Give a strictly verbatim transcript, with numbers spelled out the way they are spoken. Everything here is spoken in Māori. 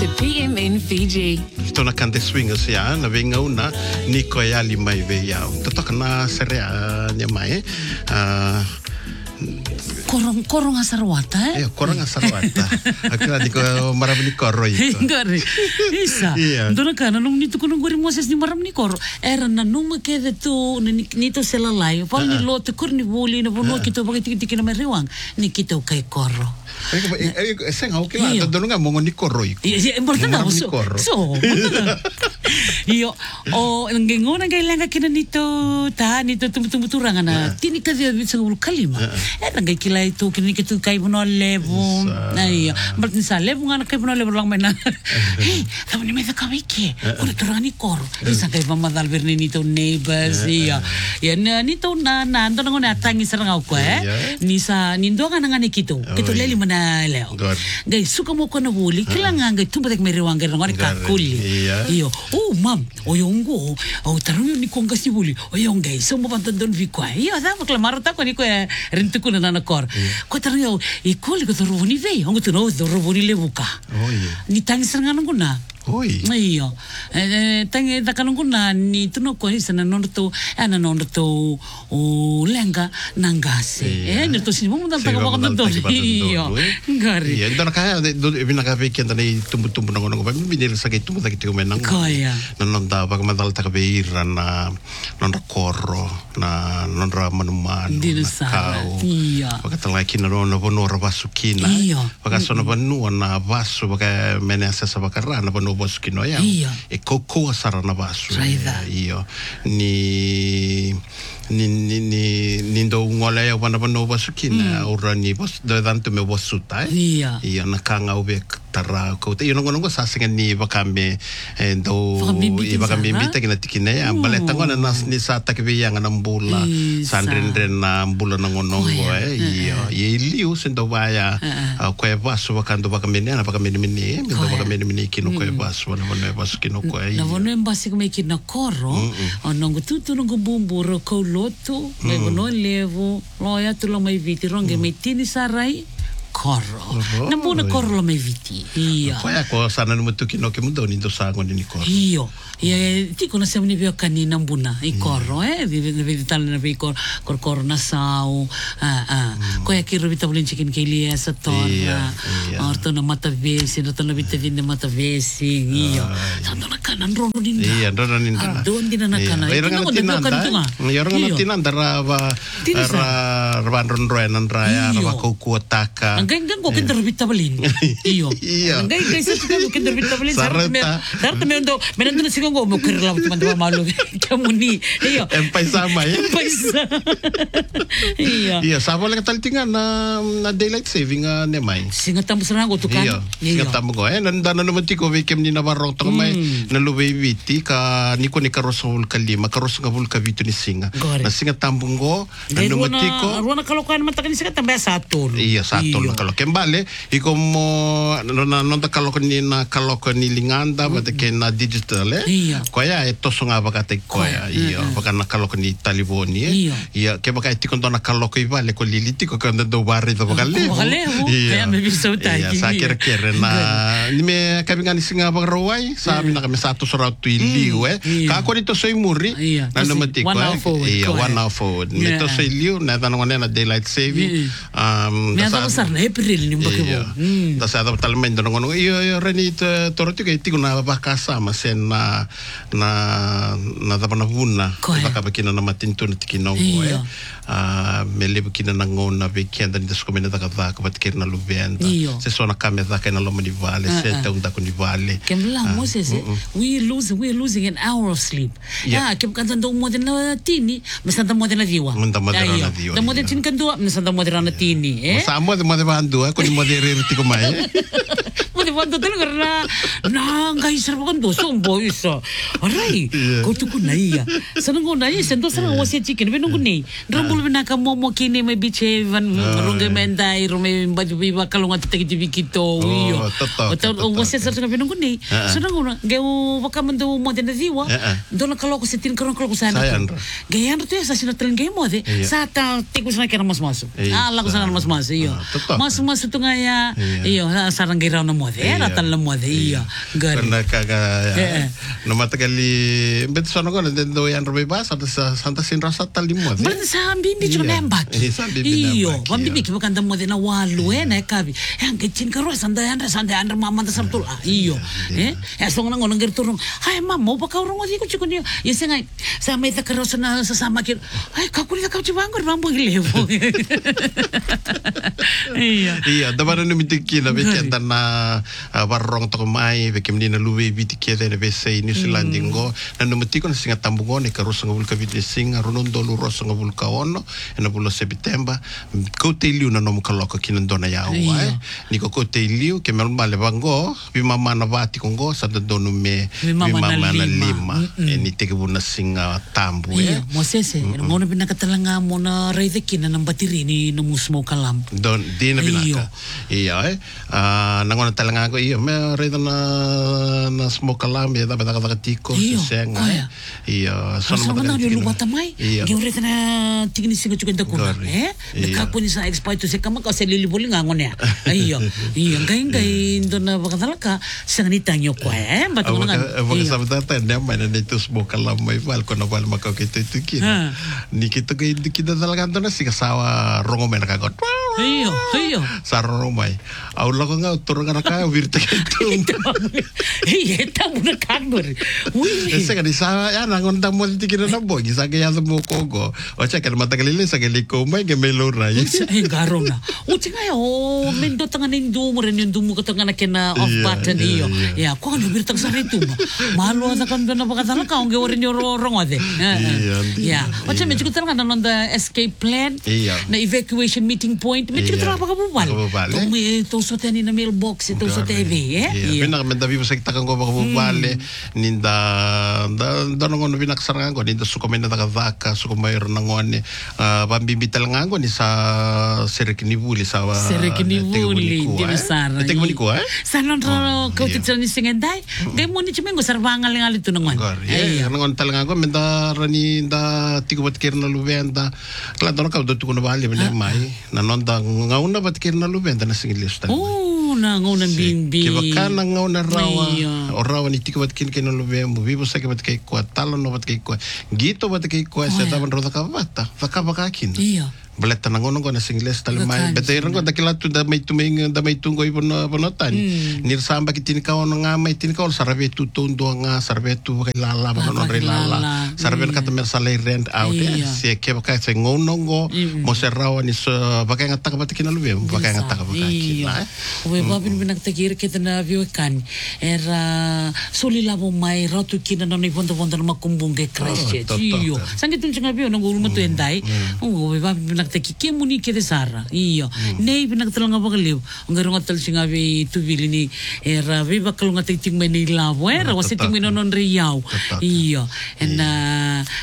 to P M in Fiji. Ito na kante swingers ya na venga una ni ko ya limai ve ya. Toto kana serea nya mai. Ah Korong korong asarwata eh? Eh, korong asarwata. Akila di ko maram ni koro ito. Ngari. Isa. Dona kana nung nito ko nung gori Moses ni maram ni koro. Era na nung makede tu nito selalay. Pal ni lo te kor ni buli na bono kito bagay tiki-tiki na meriwang ni kito kay koro. Eh, senga oke lah. Dona nga mongo ni koro ito. Iya, importante so. So. Iyo, o ngengon ang kailangan kina nito ta nito tumutumuturangan na tinika dia sa ulo kalima. Era ngay kilay tu kini kitu kay bono levo. Ay, berarti sa levo nga kay bono levo lang may na. Hey, tama ni may kawiki. Ora turangan ni kor. Isa kay mamadal berni nito neighbors. Iya. Yan nito na na ando nang na tangi sarang ako eh. Ni sa nindo nga nang ni kito. Kito leli mana leo. Gay suka mo ko na buli kailangan gay tumbatek may riwang garo ngari kakuli. Iyo. Oh, ma'am. Oyongo. Oh, tarong ni kong kasi buli. Oyong gay so mo pantandon vi ko. Iyo, sa maklamaro ta ko ni ko rintu ko na nakor. Ko tarong ikol ko toro ni ve. Ongo tuno toro ni lebuka. Oh, iya. Ni tangi sarang ko na. Oi. Iyo. Eh tangi ta kanong ko na ni tuno ko isa na nondo to ana nondo to o lenga nangase. Eh nito sini mo mudal taga mo kanto. Iyo. Ngari. Iya, ito na kaya do ibina ka weekend na tumbu-tumbu na ngono ko. Binil sa kay tumbu ta kiti ko menang. Kaya. Nanonda pag madal ta ka beira na nonda koro na nonda manuman. Kau. Iya. Pag talaki na no bono rabasukina. Iya. Pag sono banu na baso pag menesa sa bakarana banu bos kinoya e koko asara na basu iyo ni ni ni ni nindo ngola ya wana bano basu kina ora ni bos do tanto me bos suta iya iyo nakanga ube tara ko te yo ngono ngo sasinga ni bakame ndo i bakame bita kina tikine ya baleta ngona nas ni sa takbiya nga nambula sandren na mbula na ngono ngo eh iyo ye liu sendo baya ko e basu bakando bakame ni na bakame ni ni ndo bakame ni kino ko basu na bono basu kino ko ai na bono basi ko me kina koro onongo tutu ngo bumburo ko loto me bono levo loya tu lo mai viti ronge me tini sarai koro na bono koro lo mai viti iya ko ya ko sana no tu kino ke mundo ni do sango ni koro iyo ya ti ko na sa ni vio kanina buna i koro eh vive vive tal na vi kor kor koro na sao ah ah ko ya ki robita bulin chicken ke lia sa torna orto na mata vesi no to na vita vinde mata vesi iyo santo na kanan rono din iya rono din na don din na kanan ito na vio kanina iya rono na tinanda rava ravan ron roenan raya rava kuku taka anggang ko kinder robita bulin iyo anggang guys sa kinder robita bulin sa dar me ndo menando na sigo mo kirla mo man malu kamu ni iyo empay sama ya empay iya iya sama lang taltingan na na daylight saving uh, ne mai singa tambo sarang ko tukan iya singa tambo ko eh nanda na naman ti ko wekem ni na barong to mai na luway viti ka ni ko ni karosol kalima karos nga bul ka vito ni singa na singa tambo ko na naman ti ko ro na kalokan man takan singa tambay satur iya satur na kalokan bale iko mo na nonda kalokan ni na kalokan ni linganda but ke na digital eh koya ito so nga bakate koya iyo baka nakaloko ni taliboni eh iya ke baka iti kondo nakaloko ibale ko liliti ko kanda do bari do baka levo kaya may bisaw tayo iya sa kere-kere na ni me kami nga ni singa bang rawai sabi na kami satu surat tu iliw eh kako nito soy muri na namantik ko eh iya one hour forward nito soy iliw na tanong na daylight saving um may ato sar na April ni mbaki mo tas ato talmen do ngono iyo reni toroti ko iti ko na bakasama sen na na na tapana vuna baka bakina na matinto na tikinongo eh ah mele bakina na ngona bekenda nisko mena taka ka batkir na lubenda se sona kame taka na lomo ni vale se ta unda ko ni vale kemla moses we losing we losing an hour of sleep ya kem kan tando mo din na tini masanta mo din na diwa manda madara na diwa da mo din tin kan duwa masanta mo din na tini eh sa mo de mo de bandu ko ni mo de rirti ko mai mo de bandu talaga na na ngai sarbo kan do so boy so aray ko tu ko naiya sanang ko naiya sendo sarang wasi chicken benung ko nei rambul na ka mo mo kini may biche van rungge mendai rume baju biba kalunga tete ki bikito iyo o wasi sarang benung ko nei sanang ko geu baka mando mo de diwa do na kaloko setin karon kaloko sana gayan to sa sinatren game mo de sa ta tikus na kera mas maso ala ko sana mas maso iyo mas maso to nga ya iyo sarang giraw na mode era tan la mode iya gar karena kaga no matagali bet sono ko nendo yan robe ba sa Santa Sinra sa tal di mode berarti sambi bi chulo nembak iyo bambi bi bukan tam mode na walu eh na kabi yang kecin karo sanda andra sanda andra mama ta sabtul iyo eh ya song na ngonong gerturong ay mammo pa ka urong odi ko chikon yo yesenga sa may ta karo sa sasama kir ay kakuli ka chibangor mambo gilevo iya iya dapat nu mitiki na beti na barrong to mai bekem ni na luwe bitiki na bese New Zealand ngo na nu mitiko na singa tambungo ni karus ngabul ka biti singa ronondo lu ros ngabul ka ono na bulo September ko te liu na no mukaloko kinan dona ya wa ni ko ko te liu ke mer male bango bi mama na bati kongo sa donu me bi mama na lima ni te ke buna singa tambu iya mosese ngono pinakatalanga mo na rede kinan ng batiri ni no musmo kalam don di na binaka iya eh nangon talanga ko iya me rede na na smoke kalam ya dapat kata tiko senga iya sono na lu batamai ge rede na tigni singa chuken da ko eh ka ko ni sa expert to se kama ka se lili boli ngangon ya iya iya ngai ngai ndona bakatalaka sanganita nyo ko eh batong ngan iya sabata na man na ito smoke kalam mai fal ko na fal makau kita itu kin ni kita ke kita talaga to na si kasawa rongo men ka got iyo iyo sarro mai au lo nga turun nga ka virta itu iya tamu na kagor ui ese ka di sa ya nangon tamu tikira na boy sa ka ya mo kogo o cha ka mata kalile sa geliko mai ke melora ya eh garona o tinga yo mendo tangan indu mo ren indu mo ka tangan na off button iyo ya ko no virta sa retu malo sa kan na bakatala ka onge orin yo rongo de ya o cha me chuko tangan na the escape plan na evacuation meeting point me chuko tra pa ka bubal to me to so tani na mailbox ito sa T V eh iya pinak menda vivo sa takang ko ba bubale ninda da da ngon binak sarang ko ninda suko menda ka vaka suko mayor nangone pambibital ngango ni sa Serikini Vuli sa Serikini Vuli di besar te ko ni ko eh sanon ro ko titsa ni singenday kay mo ni chimengo sarbangal ngal ito nangwan iya ngon talang ko menda rani da tigo bat kirna lubenda klado ka do tuko no bali mai nanonda ngauna bat kirna lubenda na singlis ta oh na ngauna bimbi kibaka na ngauna rawa o rawa ni tigo bat kin kin lubembo vivo sa bat kay ko talo no bat kay ko gito bat kay ko sa taban ro ka bata baka baka kin iya baleta nangono ko na singles talmay beteran ko dakila tu da may tuming da may tunggoy pono ponotan ni samba kitin ka ono nga may tin ka sarbe tu tondo nga sarbe tu kay lala ba no relala sarbe ka tamer salay rent out si ke ka se ngono ngo mo serrawa ni sa bakay nga takabat kinalube bakay nga takabat kina we babin binagtagir kita na view kan era solilabo may ratu kina no ni ponto ponto na makumbong kay crash iyo sangitun nga view nang urumo to enday oh we babin nagtaki ke muni ke desara iyo nei pinagtala nga bagaliw ang garong atal singa vi tubili ni era vi bakal nga ting may nilabo era wasi ting may nonon riyaw iyo and